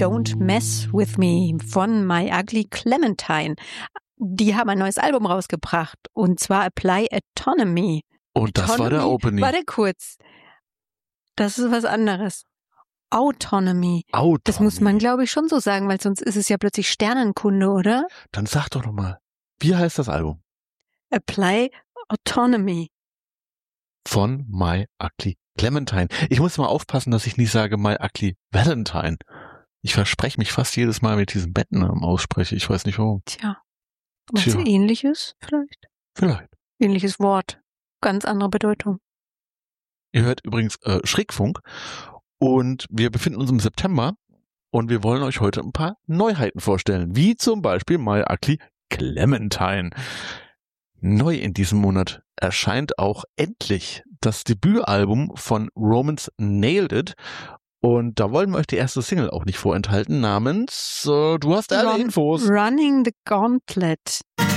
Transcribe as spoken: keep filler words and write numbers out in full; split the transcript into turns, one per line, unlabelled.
Don't Mess With Me von My Ugly Clementine. Die haben ein neues Album rausgebracht und zwar Apply Autonomy.
Und das
Autonomy?
war der Opening.
Warte kurz. Das ist was anderes. Autonomy.
Autonomy.
Das muss man, glaube ich, schon so sagen, weil sonst ist es ja plötzlich Sternenkunde, oder?
Dann sag doch nochmal, wie heißt das Album?
Apply Autonomy.
Von My Ugly Clementine. Ich muss mal aufpassen, dass ich nicht sage My Ugly Valentine. Ich verspreche mich fast jedes Mal mit diesem Bettennamen ausspreche. Ich weiß nicht warum.
Tja. Was
Tja.
Ähnliches vielleicht?
Vielleicht.
Ähnliches Wort. Ganz andere Bedeutung.
Ihr hört übrigens äh, Schrägfunk und wir befinden uns im September und wir wollen euch heute ein paar Neuheiten vorstellen, wie zum Beispiel My Ugly Clementine. Neu in diesem Monat erscheint auch endlich das Debütalbum von Romance Nailed It und da wollen wir euch die erste Single auch nicht vorenthalten, namens, äh, du hast alle
Run,
Infos.
Running the Gauntlet.